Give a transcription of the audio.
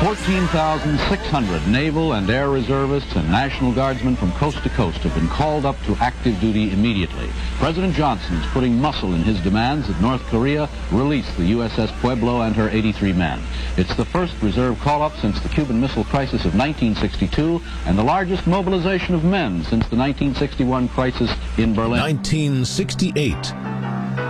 14,600 naval and air reservists and National Guardsmen from coast to coast have been called up to active duty immediately. President Johnson is putting muscle in his demands that North Korea release the USS Pueblo and her 83 men. It's the first reserve call-up since the Cuban Missile Crisis of 1962 and the largest mobilization of men since the 1961 crisis in Berlin. 1968.